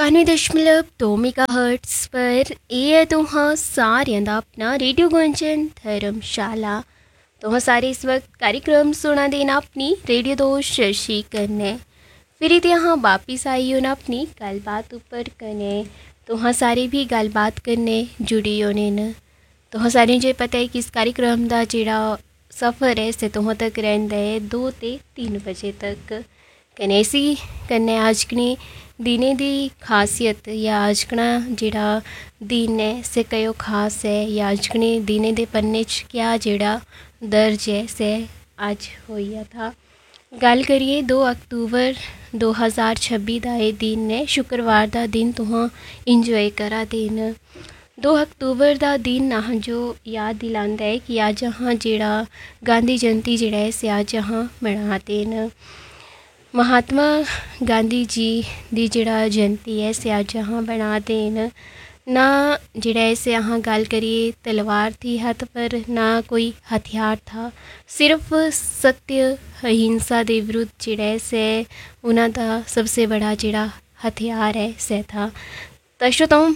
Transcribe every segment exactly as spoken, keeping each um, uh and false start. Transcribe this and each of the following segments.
इक्यानवे दशमलव दो मेगा हर्ट्स पर ਇਹ ਹੈ ਤੁਹਾਂ ਸਾਰਿਆਂ ਦਾ ਆਪਣਾ रेडियो गुंजन धर्मशाला। तुहाँ सारे इस वक्त कार्यक्रम सुना देना अपनी रेडियो दोस्त शशि कन्ने फिर इतने यहाँ वापिस आई हो ना अपनी गलबात ऊपर कने तुहाँ सारे भी गलबात करने जुड़ी होने न। तुहाँ सारे जो पता है कि इस कार्यक्रम का जोड़ा सफ़र है से तुहाँ तक रहिंदा है दो ते तीन बजे तक कने इसी कन्ने अजकनी दिने दी खासियत या अजकना जेड़ा दिन है से कयो खास है या अजकने दिने दे पन्ने च क्या जेड़ा दर्ज है से आज होया था। गल करिए दो अक्तूबर दो हज़ार छब्बी का ये दिन है, शुक्रवार का दिन तुहाँ इंजॉय करा देन। दो अक्तूबर का दिन अह जो याद दिलांदा है कि अज अहाँ जेड़ा गांधी जयंती जेड़ा है से अज अहाँ मना देन। महात्मा गांधी जी दी जेड़ा जयंती है से अज अहाँ बना देन। ना जेड़ा है से अहाँ गल करिए तलवार थी हथ पर ना कोई हथियार था, सिर्फ सत्य अहिंसा के विरुद्ध जेड़ा है से उन्हां दा सबसे बड़ा जेड़ा हथियार है से था। तो श्रोताओं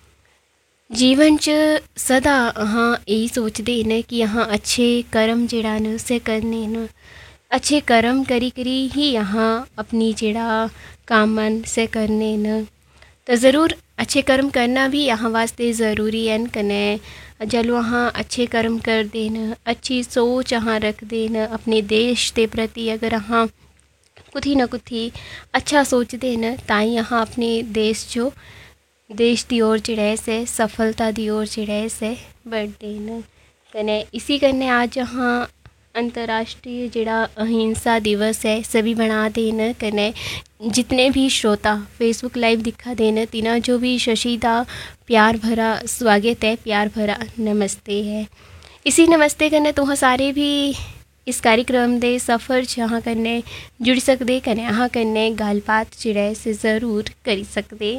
जीवन च सदा अहाँ यही सोचते न कि अहाँ अच्छे कर्म जेड़ा न से करने न, अच्छे कर्म करी करी ही यहाँ अपनी जेड़ा कामन से करने न। तो ज़रूर अच्छे कर्म करना भी यहाँ वास्ते ज़रूरी है कने जलो अहाँ अच्छे कर्म कर देन, अच्छी सोच अहाँ रख देन अपने देश के प्रति, अगर अहाँ कुथी न कुथी अच्छा सोचते न ताई अहाँ अपने देश जो देश की ओर जेड़ा है से सफलता की ओर जेड़ा है से बढ़ते न। कने इसी करने आज अहाँ अंतर्राष्ट्रीय जेड़ा अहिंसा दिवस है सभी बना देन। कने जितने भी श्रोता फेसबुक लाइव दिखा देन तिना जो भी शशि दा प्यार भरा स्वागत है, प्यार भरा नमस्ते है। इसी नमस्ते कने तुहाँ सारे भी इस कार्यक्रम दे सफ़र च अहाँ कन्ने जुड़ सकते, कने अहाँ कन्ने गलबात जेड़ा है से ज़रूर करी सकते।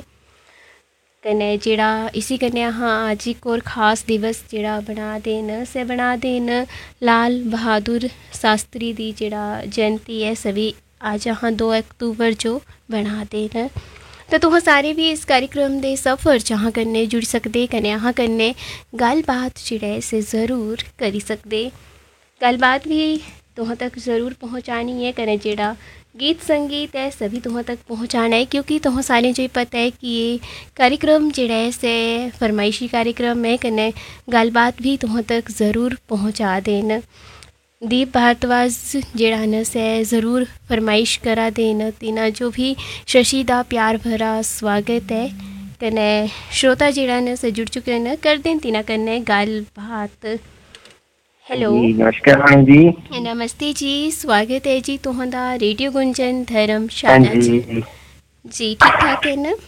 कने जेड़ा इसी कन्ने अहाँ आज एक और ख़ास दिवस जेड़ा बना देन से बना देन लाल बहादुर शास्त्री दी जेड़ा जयंती है सभी आज अहाँ दो अक्तूबर जो बना देन। तो तुहाँ सारे भी इस कार्यक्रम दे सफ़र च अहाँ कन्ने जुड़ सकते, कने अहाँ कन्ने गलबात जेड़ा है से ज़रूर करी सकते। गलबात भी तुहाँ तक ज़रूर पहुँचानी है, कने जेड़ा गीत संगीत है सभी तुहाँ तक पहुँचाना है, क्योंकि तुहाँ सारे जो पता है कि ये कार्यक्रम जेड़ा है से फरमाइशी कार्यक्रम है, कने गलबात भी तुहाँ तक ज़रूर पहुँचा देन। दीप भारद्वाज जेड़ा न से ज़रूर फरमाइश करा देन तिना जो भी शशि दा प्यार भरा स्वागत है। कने श्रोता जेड़ा न से जुड़ चुके न कर देन तिना कन्ने गलबात। हेलो नमस्कार रानी जी। नमस्ते जी, स्वागत है जी तुहां रेडियो गुंजन धर्मशाला जी। जी ठीक ठाक है न?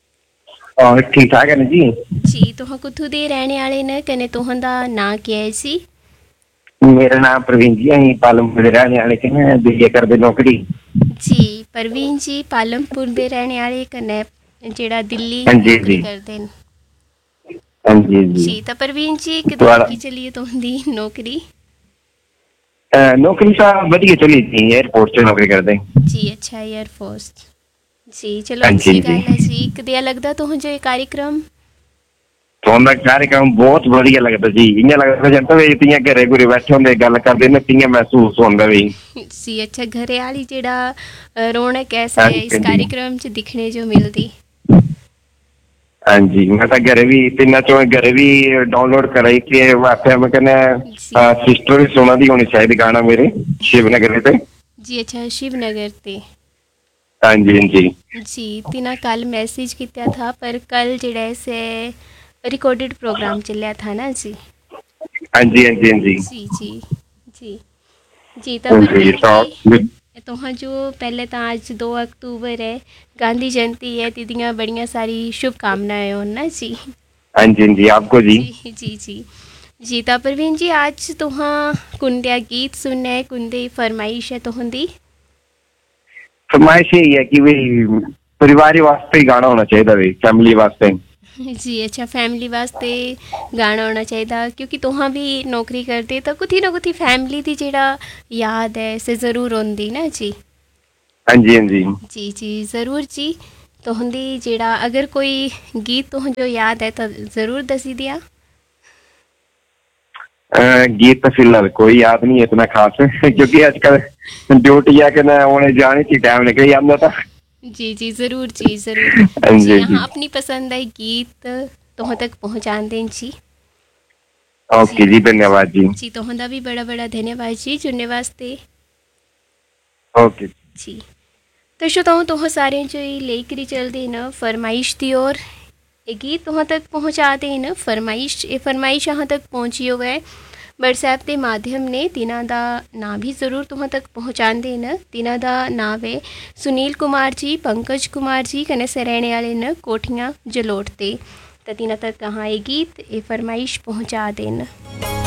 और ठीक ठाक है न जी। जी तुहां कुथू दे रहने वाले न, कने तुहां दा नाम क्या है जी? मेरा नाम प्रवीण जी, अहीं पालमपुर दे रहने वाले कने दिल्ली करदे नौकरी। जी प्रवीण जी पालमपुर दे रहने वाले कने जेड़ा दिल्ली हाँ जी नौकरी जी करदे न। हाँ जी जी। जी तो प्रवीण जी किदां की चलिए तुहांदी नौकरी? अ, नौकरी सा बढ़िया चली थी, एयरपोर्ट च नौकरी करदे। जी अच्छा एयरफोर्स। जी चलो हाँ अच्छी जी गल है जी। जी। कदिया लगदा तुहां जो ये कार्यक्रम? तुहां कार्यक्रम बहुत बढ़िया लगदा जी, इयां लगदा जनता वे तियां घरे घुरे बैठे होंदे गल करदे न तियां महसूस होंदा वी। जी अच्छा घरे वाली जेड़ा अ, रौनक है हाँ से इस जी कार्यक्रम च दिखने जो मिलदी। हाँ जी, मैं तो घरे भी तिना चो घरे भी डाउनलोड कराई के वास्ते मैं कने जी सिस्टर भी सुना दी होनी शायद गाना मेरे शिवनगर ते। जी अच्छा शिवनगर ते। हाँ जी हाँ जी जी तिना कल मैसेज किया था, पर कल जेड़ा है से रिकॉर्डेड प्रोग्राम चलिया था ना जी। हाँ जी हाँ जी हाँ जी जी जी जी जी तो हाँ जी। प्रवीण तो जी तुहां जो पहले तो आज दो अक्तूबर है गांधी जयंती है, तिदियां बड़ियां सारी शुभकामनाएं हो ना जी। हाँ जी हाँ जी आपको जी। जी जी जी जी तो प्रवीण जी आज तुहां कुंडिया गीत सुनना है, कुंदे फरमाइश है तुहांदी? फरमाइश यही है कि भाई परिवार वास्ते ही गाना होना चाहिए भाई, फैमिली वास्ते। जी अच्छा फैमिली वास्ते गाना होना चाहिए, क्योंकि तुहां भी नौकरी करते तो कुछ ना कुछ फैमिली की जेड़ा याद है से ज़रूर होंदी ना जी। हाँ जी हाँ जी जी जी ज़रूर जी। तुहंदी जेड़ा अगर कोई गीत तुह जो याद है तो ज़रूर दसी दिया। अ, गीत तो फिलहाल कोई याद नहीं है इतना खास क्योंकि आजकल ड्यूटी आके ना उन्हें जाने की टाइम निकल जाता था। जी जी ज़रूर जी ज़रूर। हाँ जी जी जी। हाँ, अपनी पसंद है गीत तुह तक पहुँचा दें जी। ओके जी जी, धन्यवाद जी। जी तुहंदा भी बड़ा बड़ा धन्यवाद जी जुड़ने वास्ते। ओके। जी तो श्रोताओं तुह सारे जो ये लेकर चलते न फरमाइश दी और ये गीत तुह तक पहुँचा देन फरमाइश ये फरमाइश यहाँ तक पहुँची हो गए व्हाट्सएप के माध्यम ने तिन्हां दा नां भी ज़रूर तुहां तक पहुँचा देन। तिन्हां दा नाम है सुनील कुमार जी, पंकज कुमार जी कने सरैणे वाले न कोठियां जलोट ते। तो तिन्हां तक कहाँ ये गीत ये फरमाइश पहुँचा देन।